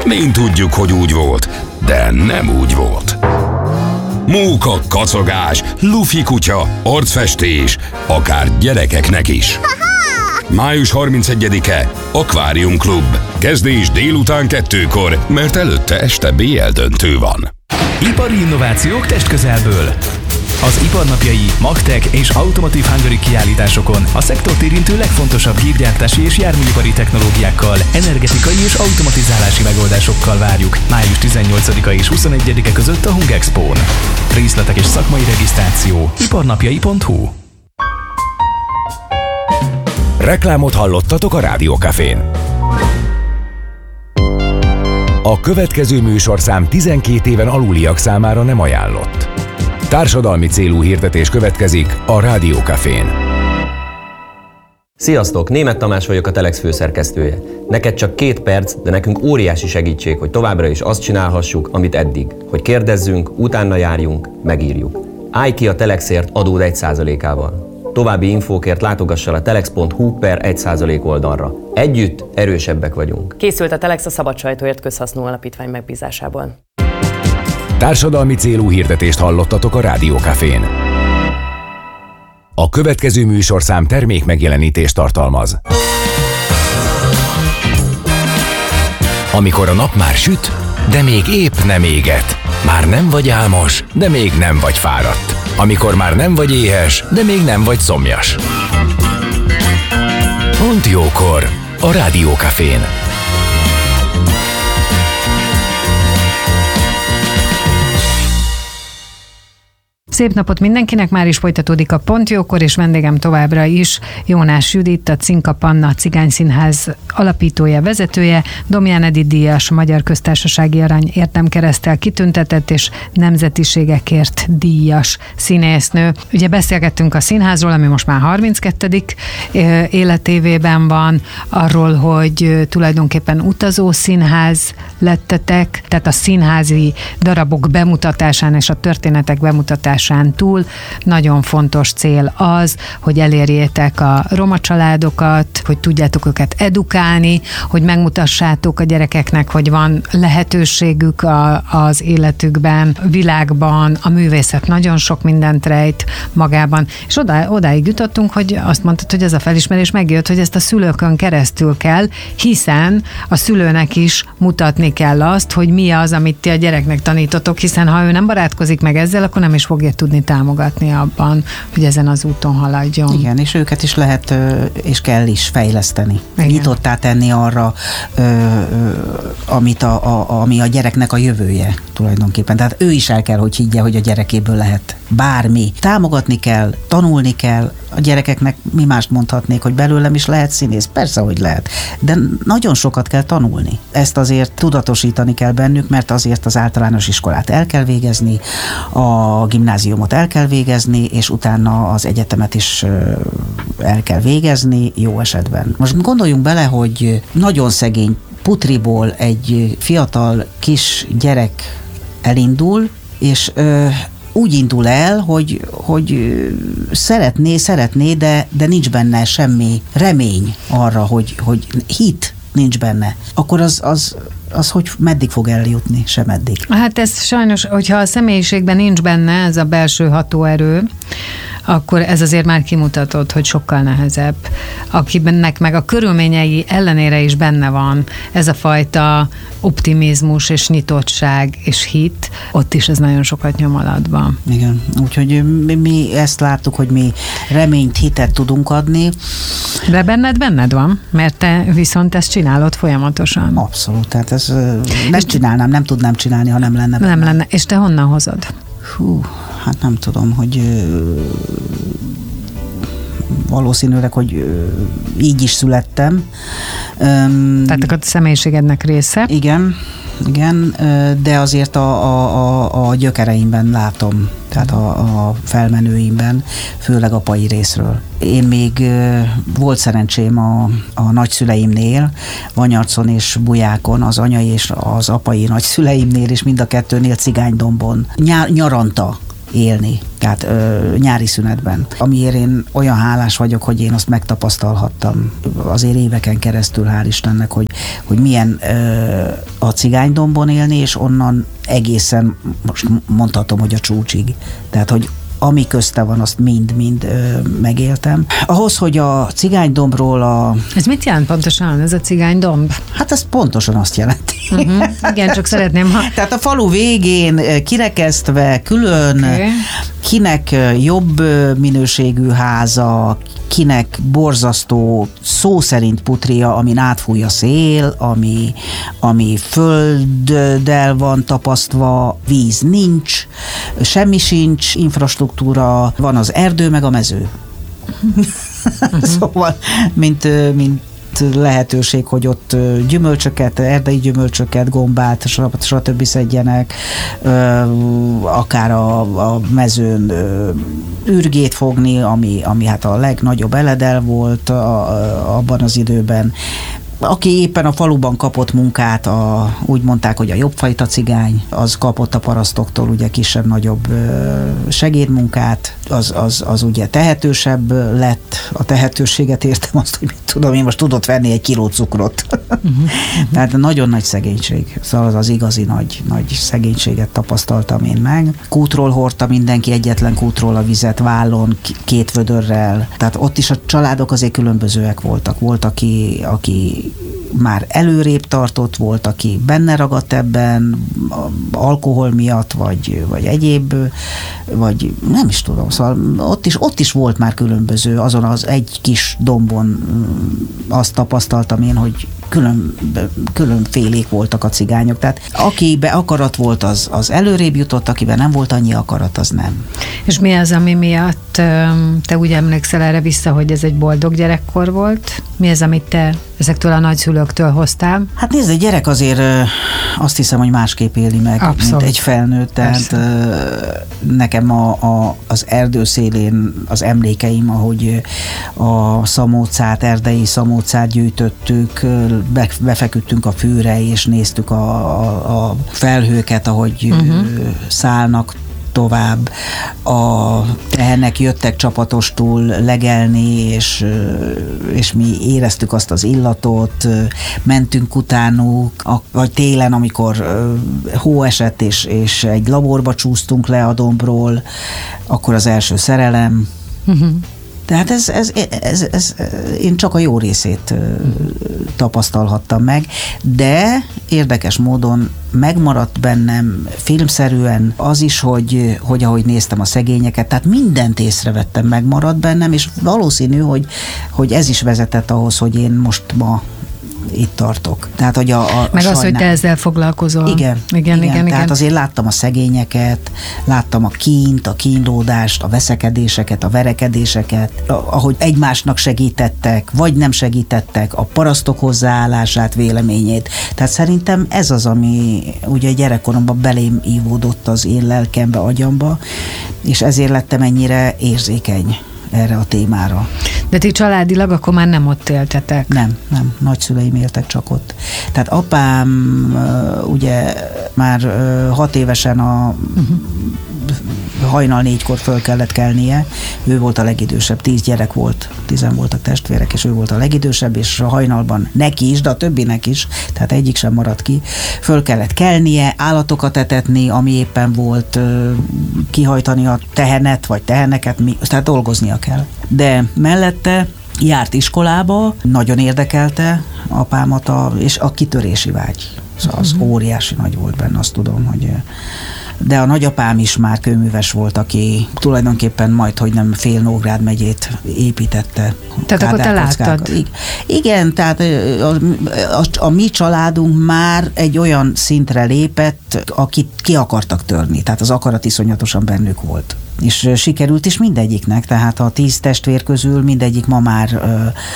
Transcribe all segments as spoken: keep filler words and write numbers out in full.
Mind tudjuk, hogy úgy volt, de nem úgy volt. Móka, kacagás, lufi kutya, arcfestés, akár gyerekeknek is. május harmincegyedike, Akvárium Klub. Kezdés délután kettőkor, mert előtte este bé el döntő van. Ipari innovációk testközelből. Az iparnapjai, Magtech és Automotive Hungary kiállításokon a szektort érintő legfontosabb gépgyártási és járműipari technológiákkal, energetikai és automatizálási megoldásokkal várjuk május tizennyolcadika és huszonegyedike között a Hungexpón. Részletek és szakmai regisztráció iparnapjai pont hu. Reklámot hallottatok a Rádiókafén. A következő műsorszám tizenkét éven aluliak számára nem ajánlott. Társadalmi célú hirdetés következik a Rádiókafén. Sziasztok! Németh Tamás vagyok, a Telex főszerkesztője. Neked csak két perc, de nekünk óriási segítség, hogy továbbra is azt csinálhassuk, amit eddig. Hogy kérdezzünk, utána járjunk, megírjuk. Állj ki a Telexért adód egy százalékával. További infókért látogass el a telex pont hu per egy százalék oldalra. Együtt erősebbek vagyunk. Készült a Telex a Szabad Sajtóért Közhasznú Alapítvány megbízásából. Társadalmi célú hirdetést hallottatok a Rádiókafén. A következő műsorszám termék megjelenítést tartalmaz. Amikor a nap már süt, de még épp nem éget. Már nem vagy álmos, de még nem vagy fáradt. Amikor már nem vagy éhes, de még nem vagy szomjas. Pont jókor a Rádiókafén. Szép napot mindenkinek, már is folytatódik a Pont Jókor, és vendégem továbbra is Jónás Judit, a Cinka Panna Cigányszínház alapítója, vezetője, Domján Edith díjas, Magyar Köztársasági Arany Érdemkereszttel kitüntetett és nemzetiségekért díjas színésznő. Ugye beszélgettünk a színházról, ami most már harminckettedik életévében van, arról, hogy tulajdonképpen utazó színház lettetek, tehát a színházi darabok bemutatásán és a történetek bemutatásán túl nagyon fontos cél az, hogy elérjétek a roma családokat, hogy tudjátok őket edukálni, hogy megmutassátok a gyerekeknek, hogy van lehetőségük a, az életükben, világban, a művészet nagyon sok mindent rejt magában. És oda, odáig jutottunk, hogy azt mondtad, hogy ez a felismerés megjött, hogy ezt a szülőkön keresztül kell, hiszen a szülőnek is mutatni kell azt, hogy mi az, amit ti a gyereknek tanítotok, hiszen ha ő nem barátkozik meg ezzel, akkor nem is fogja tudni támogatni abban, hogy ezen az úton haladjon. Igen, és őket is lehet, és kell is fejleszteni. Igen. Nyitottá tenni arra, amit a, a, ami a gyereknek a jövője tulajdonképpen. Tehát ő is el kell, hogy higgye, hogy a gyerekéből lehet bármi. Támogatni kell, tanulni kell. A gyerekeknek mi mást mondhatnék, hogy belőlem is lehet színész? Persze, hogy lehet. De nagyon sokat kell tanulni. Ezt azért tudatosítani kell bennük, mert azért az általános iskolát el kell végezni, a gimnáziumot el kell végezni, és utána az egyetemet is el kell végezni, jó esetben. Most gondoljunk bele, hogy nagyon szegény putriból egy fiatal kis gyerek elindul, és ö, úgy indul el, hogy, hogy szeretné, szeretné, de, de nincs benne semmi remény arra, hogy, hogy hit nincs benne. Akkor az, az, az hogy meddig fog eljutni? Sem eddig. Hát ez sajnos, hogyha a személyiségben nincs benne ez a belső hatóerő, akkor ez azért már kimutatott, hogy sokkal nehezebb. Akinek meg a körülményei ellenére is benne van ez a fajta optimizmus és nyitottság és hit, ott is ez nagyon sokat nyom alatban. Igen, úgyhogy mi, mi ezt láttuk, hogy mi reményt, hitet tudunk adni. De benned benned van, mert te viszont ezt csinálod folyamatosan. Abszolút, tehát ez nem csinálnám, nem tudnám csinálni, ha nem lenne benne. Nem lenne, és te honnan hozod? Hú, hát nem tudom, hogy valószínűleg, hogy így is születtem. Tehát a személyiségednek része. Igen, igen, de azért a, a, a gyökereimben látom, tehát a, a felmenőimben, főleg apai részről. Én még volt szerencsém a, a nagyszüleimnél, Vanyarcon és Bujákon, az anyai és az apai nagyszüleimnél, és mind a kettőnél Cigánydombon. Nyár, nyaranta élni, tehát ö, nyári szünetben. Amiért én olyan hálás vagyok, hogy én azt megtapasztalhattam azért éveken keresztül, hál' Istennek, hogy, hogy milyen ö, a Cigánydombon élni, és onnan egészen, most mondhatom, hogy a csúcsig. Tehát, hogy ami közte van, azt mind-mind megéltem. Ahhoz, hogy a Cigánydombról a... Ez mit jelent pontosan, ez a Cigánydomb? Hát ez pontosan azt jelenti. Uh-huh. Igen, csak szeretném, ha... Tehát a falu végén kirekesztve külön, okay. Kinek jobb minőségű háza, kinek borzasztó szó szerint putria, amin átfúj a szél, ami, ami földdel van tapasztva, víz nincs, semmi sincs, infrastruktúra, van az erdő meg a mező. Uh-huh. Szóval, mint, mint lehetőség, hogy ott gyümölcsöket, erdei gyümölcsöket, gombát, stb. Szedjenek, akár a, a mezőn ürgét fogni, ami, ami hát a legnagyobb eledel volt a, abban az időben. Aki éppen a faluban kapott munkát, a, úgy mondták, hogy a jobbfajta cigány, az kapott a parasztoktól ugye kisebb-nagyobb segédmunkát, az, az, az ugye tehetősebb lett, a tehetőséget értem azt, hogy mit tudom, én most tudott venni egy kiló cukrot. Uh-huh. Tehát nagyon nagy szegénység, szóval az az igazi nagy, nagy szegénységet tapasztaltam én meg. Kútról hordta mindenki, egyetlen kútról a vizet, vállon, két vödörrel, tehát ott is a családok azért különbözőek voltak. Volt, aki, aki már előrébb tartott, volt, aki benne ragadt ebben, alkohol miatt, vagy, vagy egyéb, vagy nem is tudom, szóval ott is, ott is volt már különböző, azon az egy kis dombon azt tapasztaltam én, hogy külön, különfélék voltak a cigányok, tehát akibe akarat volt, az, az előrébb jutott, akiben nem volt annyi akarat, az nem. És mi az, ami miatt te úgy emlékszel erre vissza, hogy ez egy boldog gyerekkor volt? Mi az, amit te ezektől a nagyszülőktől hoztál? Hát nézd, egy gyerek azért azt hiszem, hogy másképp éli meg, abszolút, mint egy felnőtt, tehát persze. Nekem a, a, az erdő szélén az emlékeim, ahogy a szamócát, erdei szamócát gyűjtöttük, befeküdtünk a fűre, és néztük a, a, a felhőket, ahogy uh-huh. szállnak tovább. A tehenek jöttek csapatostul legelni, és, és mi éreztük azt az illatot, mentünk utánuk, vagy télen, amikor hó esett, és, és egy laborba csúsztunk le a dombról, akkor az első szerelem. Uh-huh. Tehát ez, ez, ez, ez, én csak a jó részét tapasztalhattam meg, de érdekes módon megmaradt bennem filmszerűen az is, hogy, hogy ahogy néztem a szegényeket, tehát mindent észrevettem, megmaradt bennem, és valószínű, hogy, hogy ez is vezetett ahhoz, hogy én most ma itt tartok. Tehát, hogy a, a Meg sajnál... az, hogy te ezzel foglalkozol. Igen, igen, igen, igen. Tehát igen. azért láttam a szegényeket, láttam a kínt, a kínlódást, a veszekedéseket, a verekedéseket, ahogy egymásnak segítettek, vagy nem segítettek, a parasztok hozzáállását, véleményét. Tehát szerintem ez az, ami ugye gyerekkoromban belém ívódott az én lelkembe, agyamba, és ezért lettem ennyire érzékeny erre a témára. De ti családilag akkor már nem ott éltetek? Nem, nem. Nagyszüleim éltek csak ott. Tehát apám ugye már hat évesen a uh-huh. hajnal négykor föl kellett kelnie. Ő volt a legidősebb, tíz gyerek volt, tizen voltak testvérek, és ő volt a legidősebb, és a hajnalban neki is, de a többinek is, tehát egyik sem maradt ki. Föl kellett kelnie, állatokat etetni, ami éppen volt, kihajtani a tehenet, vagy teheneket, tehát dolgoznia kell. De mellette járt iskolába, nagyon érdekelte apámat, a, és a kitörési vágy. Szóval az uh-huh. óriási nagy volt benne, azt tudom, hogy... De a nagyapám is már kőműves volt, aki tulajdonképpen majd, hogy nem fél Nógrád megyét építette. Tehát akkor te láttad? Igen, tehát a, a, a mi családunk már egy olyan szintre lépett, akit ki akartak törni. Tehát az akarat iszonyatosan bennük volt. És sikerült is mindegyiknek, tehát a tíz testvér közül mindegyik ma már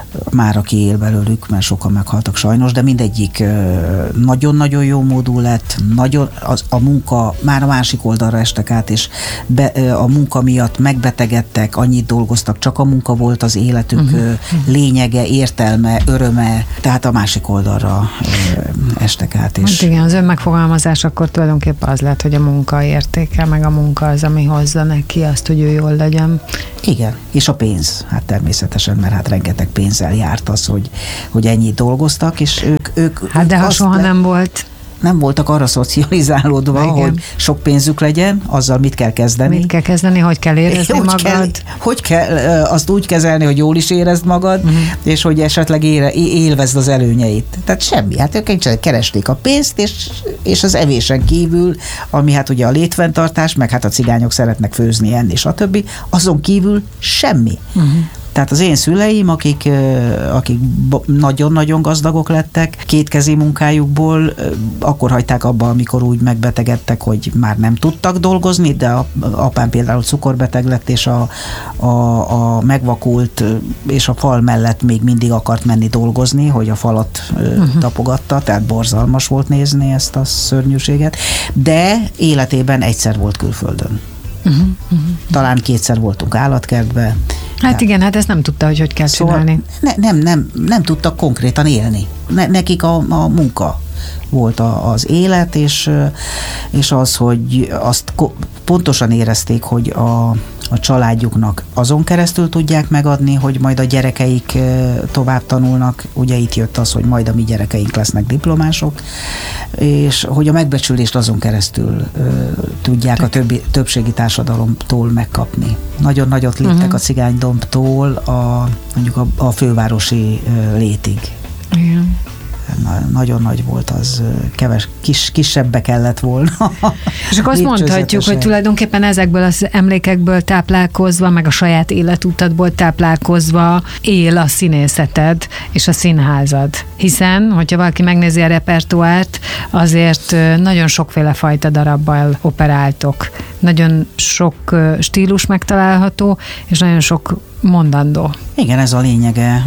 már aki él belőlük, mert sokan meghaltak sajnos, de mindegyik nagyon-nagyon jó módú lett, nagyon, az, a munka, már a másik oldalra estek át, és be, a munka miatt megbetegedtek, annyit dolgoztak, csak a munka volt az életük uh-huh. lényege, értelme, öröme, tehát a másik oldalra estek át. És hát igen, az önmegfogalmazás akkor tulajdonképpen az lett, hogy a munka értéke, meg a munka az, ami hozza neki azt, hogy ő jól legyen. Igen, és a pénz, hát természetesen, mert hát rengeteg pénzzel járt az, hogy, hogy ennyit dolgoztak, és ők... ők hát de ha soha le... nem volt... nem voltak arra szocializálódva, igen. hogy sok pénzük legyen, azzal mit kell kezdeni. Mit kell kezdeni, hogy kell érezni hogy magad. Kell, hogy kell azt úgy kezelni, hogy jól is érezd magad, uh-huh. és hogy esetleg ére, élvezd az előnyeit. Tehát semmi. Hát ők keresték a pénzt, és, és az evésen kívül, ami hát ugye a létfenntartás, meg hát a cigányok szeretnek főzni, enni, stb. Azon kívül semmi. Uh-huh. Tehát az én szüleim, akik, akik nagyon-nagyon gazdagok lettek, kétkezi munkájukból, akkor hagyták abba, amikor úgy megbetegedtek, hogy már nem tudtak dolgozni, de apám például cukorbeteg lett, és a, a, a megvakult, és a fal mellett még mindig akart menni dolgozni, hogy a falat uh-huh. tapogatta, tehát borzalmas volt nézni ezt a szörnyűséget, de életében egyszer volt külföldön. Uh-huh. Uh-huh. Talán kétszer voltunk állatkertbe. Hát ja. igen, hát ezt nem tudta, hogy hogy kell szóval csinálni. Ne, nem, nem, nem tudtak konkrétan élni. Ne, nekik a, a munka volt a, az élet, és, és az, hogy azt pontosan érezték, hogy a, a családjuknak azon keresztül tudják megadni, hogy majd a gyerekeik tovább tanulnak. Ugye itt jött az, hogy majd a mi gyerekeink lesznek diplomások, és hogy a megbecsülést azon keresztül tudják a többi, többségi társadalomtól megkapni. Nagyon nagyot léptek uh-huh. a cigánydombtól a, mondjuk a, a fővárosi létig. Igen. Na, nagyon nagy volt az, keves, kis, kisebbe kellett volna. És akkor azt mondhatjuk, hogy tulajdonképpen ezekből az emlékekből táplálkozva, meg a saját életutatból táplálkozva él a színészeted és a színházad. Hiszen, hogyha valaki megnézi a repertoárt, azért nagyon sokféle fajta darabbal operáltok. Nagyon sok stílus megtalálható, és nagyon sok mondandó. Igen, ez a lényege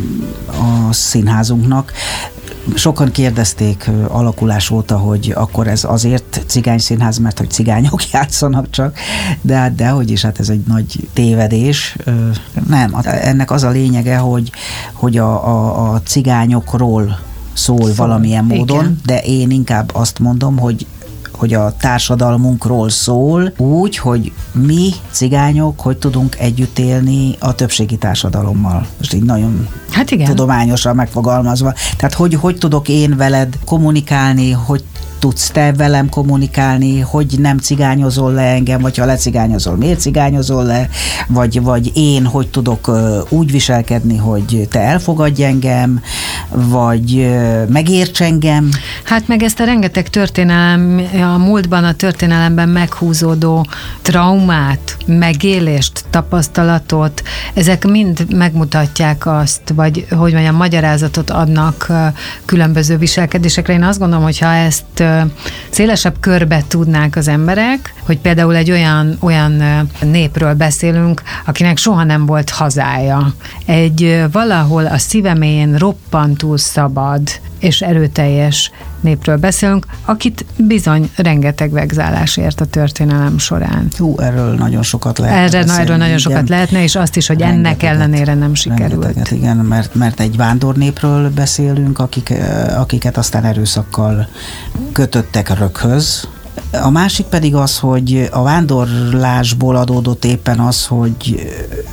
a színházunknak. Sokan kérdezték alakulás óta, hogy akkor ez azért cigányszínház, mert hogy cigányok játszanak csak, de, de hogy is, hát ez egy nagy tévedés. Nem, ennek az a lényege, hogy, hogy a, a, a cigányokról szól, szól valamilyen módon, igen. De én inkább azt mondom, hogy hogy a társadalmunkról szól, úgy, hogy mi, cigányok, hogy tudunk együtt élni a többségi társadalommal. Most így nagyon hát igen. tudományosan megfogalmazva. Tehát hogy, hogy tudok én veled kommunikálni, hogy tudsz te velem kommunikálni, hogy nem cigányozol le engem, vagy ha lecigányozol, miért cigányozol le, vagy, vagy én hogy tudok úgy viselkedni, hogy te elfogadj engem, vagy megérts engem. Hát meg ezt a rengeteg történelem, a múltban a történelemben meghúzódó traumát, megélést, tapasztalatot, ezek mind megmutatják azt, vagy hogy mondjam, magyarázatot adnak különböző viselkedésekre. Én azt gondolom, hogy ha ezt szélesebb körbe tudnák az emberek, hogy például egy olyan, olyan népről beszélünk, akinek soha nem volt hazája. Egy valahol a szíveméjén roppantul szabad és erőteljes népről beszélünk, akit bizony rengeteg vegzálás ért a történelem során. Hú, erről nagyon sokat lehet Erre, beszélni. Erről nagyon igen. sokat lehetne, és azt is, hogy ennek ellenére nem sikerült. Igen, mert, mert egy vándornépről beszélünk, akik, akiket aztán erőszakkal kötöttek rökhöz. A másik pedig az, hogy a vándorlásból adódott éppen az, hogy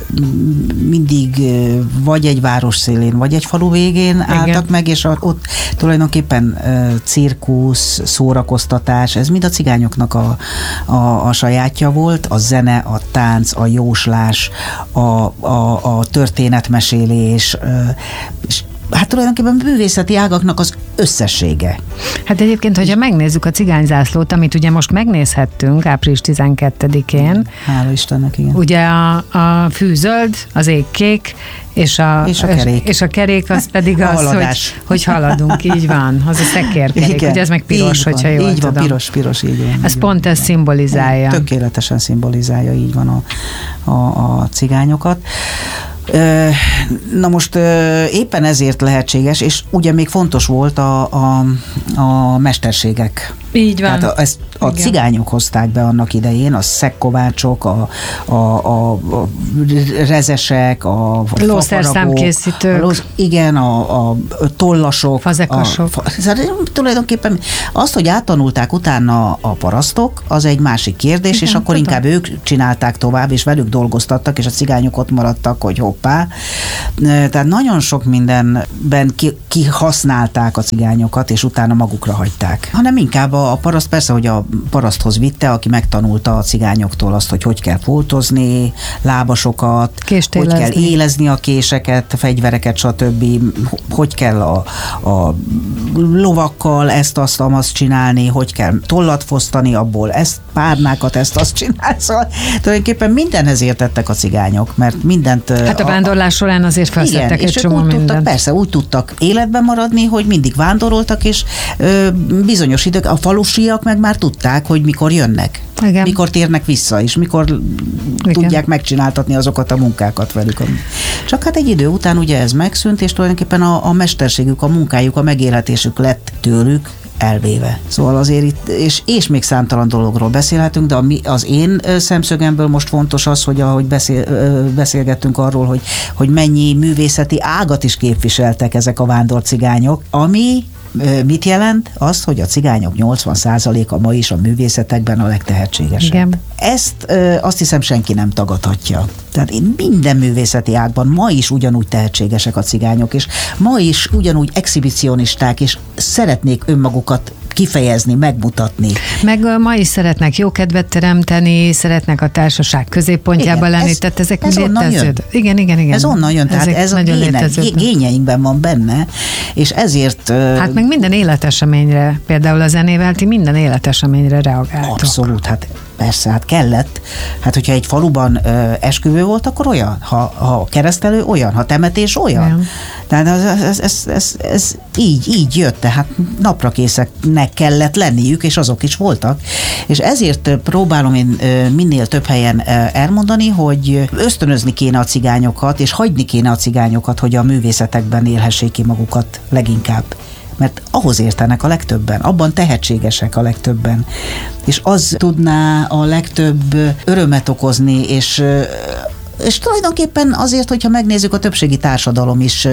mindig vagy egy város szélén, vagy egy falu végén álltak igen. meg, és ott tulajdonképpen cirkusz, szórakoztatás, ez mind a cigányoknak a, a, a sajátja volt, a zene, a tánc, a jóslás, a, a, a történetmesélés, és hát tulajdonképpen művészeti ágaknak az összessége. Hát egyébként, hogyha megnézzük a cigányzászlót, amit ugye most megnézhettünk április tizenkettedikén. Hála Istennek, igen. Ugye a, a fűzöld, az ég kék, és a, és a kerék. És a kerék az pedig az, hogy, hogy haladunk, így van. Az a szekérkerék, ugye ez meg piros, így hogyha van, jól így tudom. van, piros, piros, így van. Ez így pont van, ez szimbolizálja. Tökéletesen szimbolizálja, így van a, a, a cigányokat. Na most éppen ezért lehetséges, és ugye még fontos volt a, a, a mesterségek. Így van. Tehát a, ezt a Igen. cigányok hozták be annak idején, a szekkovácsok, a, a, a, a rezesek, a lószerszámkészítők. lósz, igen, a, a tollasok. Fazekasok. A, fa, tulajdonképpen azt, hogy áttanulták utána a parasztok, az egy másik kérdés, igen, és akkor tudom. Inkább ők csinálták tovább, és velük dolgoztattak, és a cigányok ott maradtak, hogy hoppá. Tehát nagyon sok mindenben kihasználták ki a cigányokat, és utána magukra hagyták. Hanem inkább a, a paraszt, persze, hogy a paraszthoz vitte, aki megtanulta a cigányoktól azt, hogy hogy kell foltozni, lábasokat, hogy kell élezni a késeket, fegyvereket, stb. Hogy kell a, a lovakkal ezt, azt, azt csinálni, hogy kell tollat fosztani, abból ezt, párnákat, ezt, azt csinálni. Szóval tulajdonképpen mindenhez értettek a cigányok, mert mindent... Hát a vándorlás során azért felszettek egy csomó mindent. Tudtak, persze, úgy tudtak életben maradni, hogy mindig vándoroltak, és ö, bizonyos idők, a falusiak meg már tudták, hogy mikor jönnek. Igen. Mikor térnek vissza, és mikor igen. tudják megcsináltatni azokat a munkákat velük. Csak hát egy idő után ugye ez megszűnt, és tulajdonképpen a, a mesterségük, a munkájuk, a megélhetésük lett tőlük elvéve. Szóval azért itt, és, és még számtalan dologról beszélhetünk, de ami az én szemszögemből most fontos az, hogy ahogy beszél, beszélgettünk arról, hogy, hogy mennyi művészeti ágat is képviseltek ezek a vándorcigányok, ami mit jelent? Azt, hogy a cigányok nyolcvan százaléka ma is a művészetekben a legtehetségesebb. Igen. Ezt azt hiszem senki nem tagadhatja. Tehát minden művészeti ágban ma is ugyanúgy tehetségesek a cigányok, és ma is ugyanúgy exhibicionisták, és szeretnék önmagukat kifejezni, megmutatni. Meg ma is szeretnek jó kedvet teremteni, szeretnek a társaság középpontjában lenni, ez, tehát ezek ez léteződ. Igen, igen, igen. Ez onnan jön, tehát ezek ez a géne, gényeinkben van benne, és ezért... Hát meg minden életeseményre, például a zenével, ti minden életeseményre reagáltok. Abszolút, hát persze, hát kellett. Hát, hogyha egy faluban ö, esküvő volt, akkor olyan. Ha, ha keresztelő, olyan. Ha temetés, olyan. olyan. Tehát ez, ez, ez, ez, ez így, így jött. Tehát napra készeknek kellett lenniük, és azok is voltak. És ezért próbálom én minél több helyen elmondani, hogy ösztönözni kéne a cigányokat, és hagyni kéne a cigányokat, hogy a művészetekben élhessék ki magukat leginkább. Mert ahhoz értenek a legtöbben, abban tehetségesek a legtöbben, és az tudná a legtöbb örömet okozni, és, és tulajdonképpen azért, hogyha megnézzük, a többségi társadalom is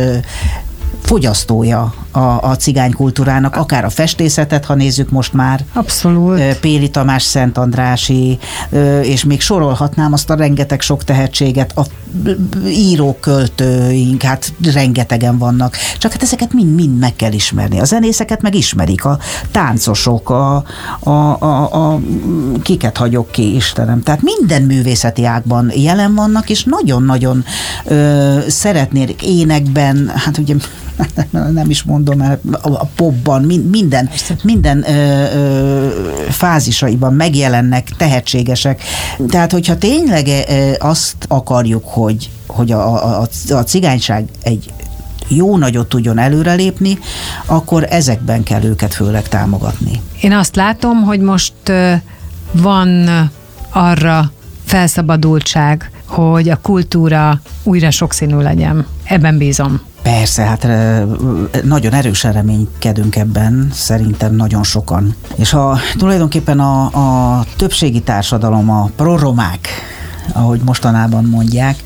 fogyasztója a, a cigánykultúrának, akár a festészetet, ha nézzük most már. Abszolút. Péli Tamás Szent Andrási, és még sorolhatnám azt a rengeteg sok tehetséget, a írók, költőink, hát rengetegen vannak. Csak hát ezeket mind-mind meg kell ismerni. A zenészeket meg ismerik, a táncosok, a, a, a, a kiket hagyok ki, Istenem. Tehát minden művészeti ágban jelen vannak, és nagyon-nagyon ö, szeretnék énekben, hát ugye nem is mondom, mert a popban minden, minden ö, ö, fázisaiban megjelennek tehetségesek. Tehát, hogyha tényleg ö, azt akarjuk, hogy, hogy a, a, a cigányság egy jó nagyot tudjon előrelépni, akkor ezekben kell őket főleg támogatni. Én azt látom, hogy most ö, van arra felszabadultság, hogy a kultúra újra sokszínű legyen. Ebben bízom. Persze, hát nagyon erősen reménykedünk ebben, szerintem nagyon sokan. És ha tulajdonképpen a, a többségi társadalom, a proromák, ahogy mostanában mondják,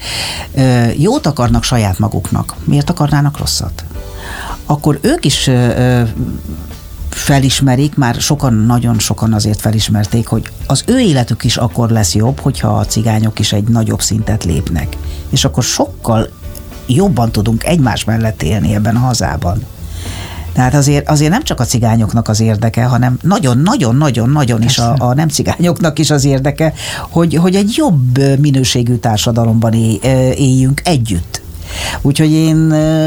jót akarnak saját maguknak. Miért akarnának rosszat? Akkor ők is felismerik, már sokan, nagyon sokan azért felismerték, hogy az ő életük is akkor lesz jobb, hogyha a cigányok is egy nagyobb szintet lépnek. És akkor sokkal jobban tudunk egymás mellett élni ebben a hazában. Tehát azért, azért nem csak a cigányoknak az érdeke, hanem nagyon-nagyon-nagyon-nagyon is a, a nem cigányoknak is az érdeke, hogy, hogy egy jobb minőségű társadalomban éljünk együtt. Úgyhogy én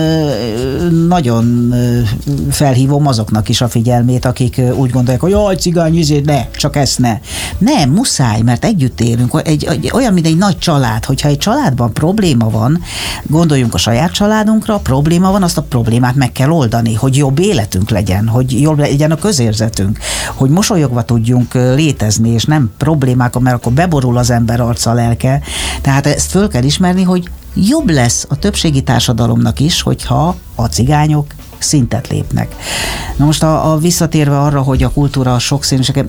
nagyon felhívom azoknak is a figyelmét, akik úgy gondolják, hogy jaj, cigány, izé, ne, csak ezt ne. Nem, muszáj, mert együtt élünk. Egy, egy, olyan, mint egy nagy család, hogyha egy családban probléma van, gondoljunk a saját családunkra, probléma van, azt a problémát meg kell oldani, hogy jobb életünk legyen, hogy jobb legyen a közérzetünk, hogy mosolyogva tudjunk létezni, és nem problémák, mert akkor beborul az ember arca, lelke. Tehát ezt föl kell ismerni, hogy jobb lesz a többségi társadalomnak is, hogyha a cigányok szintet lépnek. Na most a, a visszatérve arra, hogy a kultúra sokszínűség,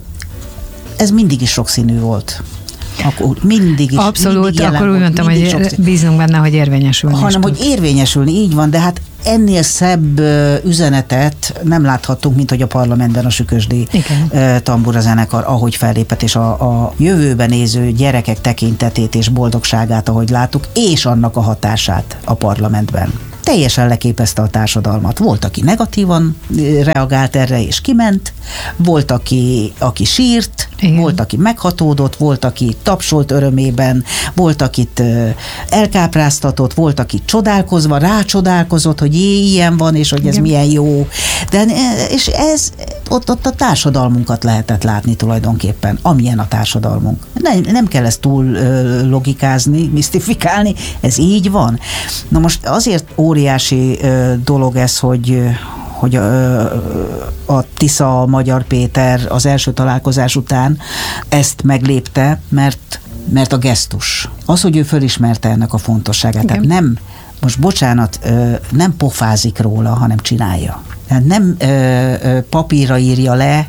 ez mindig is sokszínű volt. Akkor mindig is. Abszolút, mindig akkor úgy mondtam, hogy sokszínű. Bízunk benne, hogy érvényesülni. Hanem, hogy érvényesülni, így van, de hát ennél szebb üzenetet nem láthattunk, mint hogy a parlamentben a Sükösdi tamburazenekar, ahogy fellépett, és a, a jövőben néző gyerekek tekintetét és boldogságát, ahogy láttuk, és annak a hatását a parlamentben. Teljesen leképezte a társadalmat. Volt, aki negatívan reagált erre és kiment, volt, aki, aki sírt, igen. Volt, aki meghatódott, volt, aki tapsolt örömében, volt, akit elkápráztatott, volt, aki csodálkozva rácsodálkozott, hogy jé, ilyen van, és hogy ez igen. milyen jó. De, és ez, ott, ott a társadalmunkat lehetett látni tulajdonképpen, amilyen a társadalmunk. Nem, nem kell ezt túl logikázni, misztifikálni, ez így van. Na most azért óriási dolog ez, hogy hogy a, a Tisza, a Magyar Péter az első találkozás után ezt meglépte, mert, mert a gesztus. Az, hogy ő fölismerte ennek a fontosságát. Igen. Tehát nem, most bocsánat, nem pofázik róla, hanem csinálja. Tehát nem papírra írja le,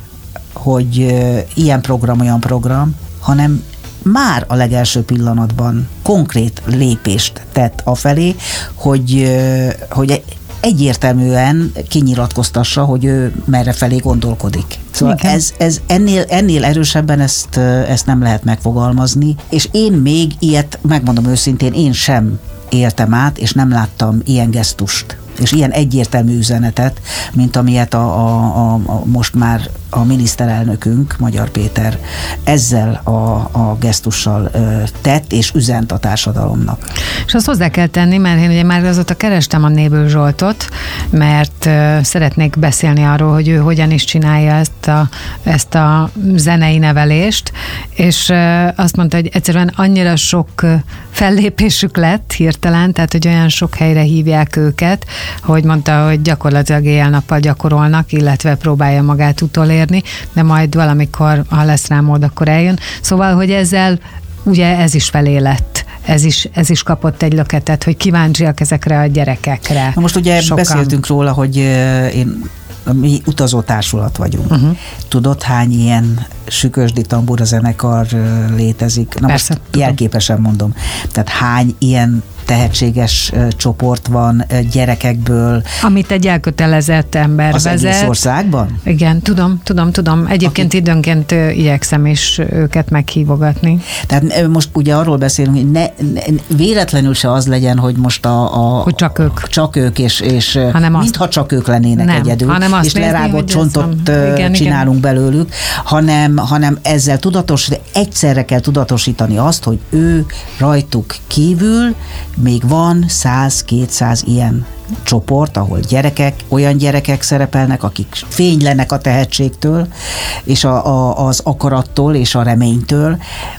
hogy ilyen program, olyan program, hanem már a legelső pillanatban konkrét lépést tett afelé, hogy, hogy egyértelműen kinyilatkoztassa, hogy ő merre felé gondolkodik. Szóval ez, ez ennél, ennél erősebben ezt, ezt nem lehet megfogalmazni, és én még ilyet, megmondom őszintén, én sem éltem át, és nem láttam ilyen gesztust, és ilyen egyértelmű üzenetet, mint amilyet a, a, a, a most már a miniszterelnökünk, Magyar Péter ezzel a, a gesztussal ö, tett és üzent a társadalomnak. És azt hozzá kell tenni, mert én ugye már azóta kerestem a Néből Zsoltot, mert ö, szeretnék beszélni arról, hogy ő hogyan is csinálja ezt a, ezt a zenei nevelést, és ö, azt mondta, hogy egyszerűen annyira sok ö, fellépésük lett hirtelen, tehát hogy olyan sok helyre hívják őket, hogy mondta, hogy gyakorlatilag éjjel-nappal gyakorolnak, illetve próbálja magát utolérni, de majd valamikor, ha lesz rá mód, akkor eljön. Szóval, hogy ezzel ugye ez is felé lett. Ez is, ez is kapott egy löketet, hogy kíváncsiak ezekre a gyerekekre. Na most ugye sokan. Beszéltünk róla, hogy én mi utazó társulat vagyunk. Uh-huh. Tudod, hány ilyen Sükösdi tamburazenekar létezik? Na persze, most tudom. Jelképesen mondom. Tehát hány ilyen tehetséges uh, csoport van uh, gyerekekből. Amit egy elkötelezett ember az vezet. Az egész országban? Igen, tudom, tudom, tudom. Egyébként Aki... időnként uh, igyekszem is őket meghívogatni. Tehát uh, most ugye arról beszélünk, hogy ne, ne, véletlenül se az legyen, hogy most a... a hogy csak ők. Csak ők, és, és mintha csak ők lennének nem, egyedül, és lerágott csontot uh, igen, csinálunk igen. belőlük, hanem, hanem ezzel tudatos, de egyszerre kell tudatosítani azt, hogy ő rajtuk kívül még van száz-kétszáz ilyen csoport, ahol gyerekek, olyan gyerekek szerepelnek, akik fénylenek a tehetségtől, és a, a, az akarattól, és a reménytől,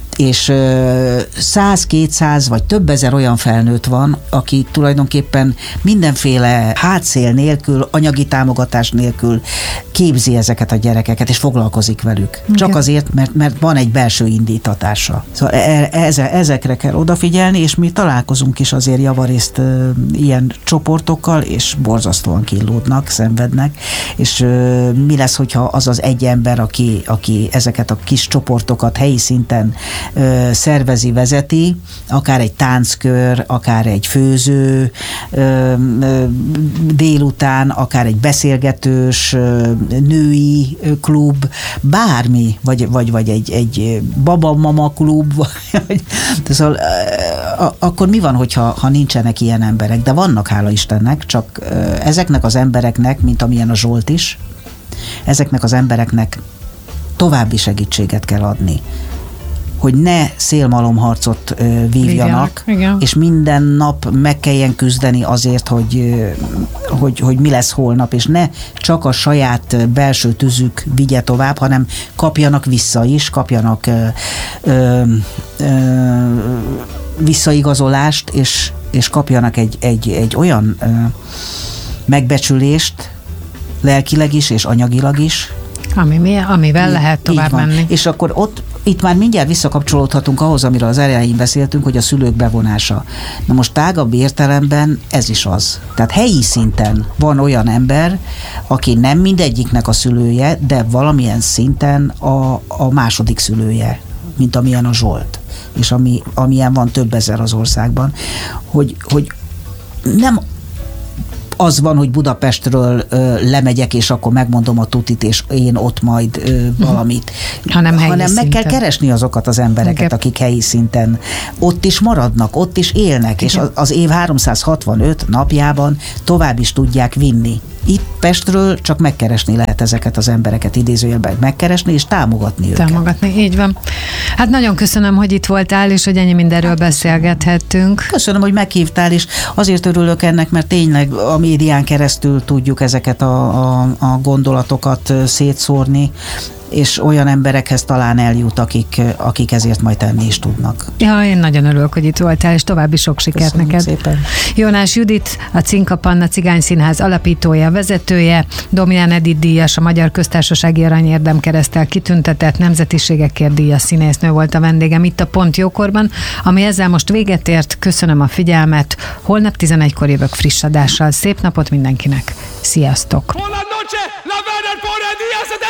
és száz-kétszáz vagy több ezer olyan felnőtt van, aki tulajdonképpen mindenféle hátszél nélkül, anyagi támogatás nélkül képzi ezeket a gyerekeket, és foglalkozik velük. Okay. Csak azért, mert, mert van egy belső indítatása. Szóval ezekre kell odafigyelni, és mi találkozunk is azért javarészt ilyen csoportokkal, és borzasztóan kínlódnak, szenvednek, és mi lesz, hogyha az az egy ember, aki, aki ezeket a kis csoportokat helyi szinten szervezi, vezeti, akár egy tánckör, akár egy főző délután, akár egy beszélgetős női klub, bármi, vagy, vagy, vagy egy, egy baba-mama klub, vagy, szóval, akkor mi van, hogyha ha nincsenek ilyen emberek? De vannak, hála Istennek, csak ezeknek az embereknek, mint amilyen a Zsolt is, ezeknek az embereknek további segítséget kell adni, hogy ne szélmalomharcot ö, vívjanak, igen, és minden nap meg kelljen küzdeni azért, hogy, ö, hogy, hogy mi lesz holnap, és ne csak a saját belső tüzük vigye tovább, hanem kapjanak vissza is, kapjanak ö, ö, ö, visszaigazolást, és, és kapjanak egy, egy, egy olyan ö, megbecsülést, lelkileg is, és anyagilag is, Ami, amivel így, lehet tovább menni. És akkor ott itt már mindjárt visszakapcsolódhatunk ahhoz, amiről az elején beszéltünk, hogy a szülők bevonása. Na most tágabb értelemben ez is az. Tehát helyi szinten van olyan ember, aki nem mindegyiknek a szülője, de valamilyen szinten a, a második szülője, mint amilyen a Zsolt, és ami, amilyen van több ezer az országban, hogy, hogy nem az van, hogy Budapestről ö, lemegyek, és akkor megmondom a tutit, és én ott majd ö, valamit. Hanem, hanem meg szinten. kell keresni azokat az embereket, Igen. akik helyi szinten ott is maradnak, ott is élnek, igen. És az, az év háromszázhatvanöt napjában tovább is tudják vinni. Itt Pestről csak megkeresni lehet ezeket az embereket, idézőjelben megkeresni, és támogatni őket. Támogatni, így van. Hát nagyon köszönöm, hogy itt voltál, és hogy ennyi mindenről hát, beszélgethettünk. Köszönöm, hogy meghívtál, és azért örülök ennek, mert tényleg a médián keresztül tudjuk ezeket a, a, a gondolatokat szétszórni, és olyan emberekhez talán eljut, akik, akik ezért majd tenni is tudnak. Ja, én nagyon örülök, hogy itt voltál, és további sok sikert Köszönöm neked. Szépen. Jónás Judit, a Cinka Panna Cigányszínház alapítója, vezetője, Domján Edith díjas, a Magyar Köztársasági Aranyérdem kereszttel kitüntetett, nemzetiségekért díjas színésznő volt a vendégem itt a Pont Jókorban, ami ezzel most véget ért. Köszönöm a figyelmet. Holnap tizenegykor jövök friss adással. Szép napot mindenkinek. Sziasztok!